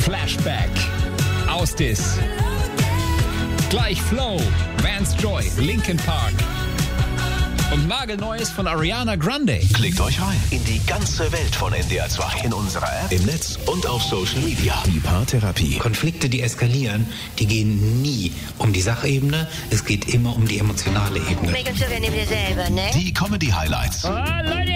Flashback, Ausdis, gleich Flow, Vance Joy, Linkin Park und nagelneues von Ariana Grande. Klickt euch rein in die ganze Welt von NDR 2. In unserer App, im Netz und auf Social Media. Die Paartherapie. Konflikte, die eskalieren, die gehen nie um die Sachebene. Es geht immer um die emotionale Ebene. Wir nehmen dir selber, ne? Die Comedy-Highlights. Leute!